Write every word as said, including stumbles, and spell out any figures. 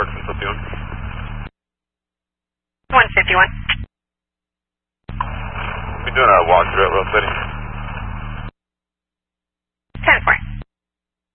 North fifty-one. one fifty-one. We're doing a walkthrough at Rose City.